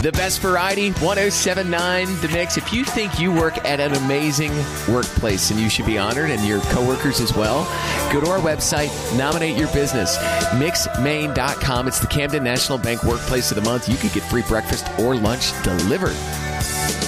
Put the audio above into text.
The best variety, 107.9 The Mix. If you think you work at an amazing workplace and you should be honored, and your coworkers as well, go to our website, nominate your business, mixmaine.com. It's the Camden National Bank Workplace of the Month. You could get free breakfast or lunch delivered.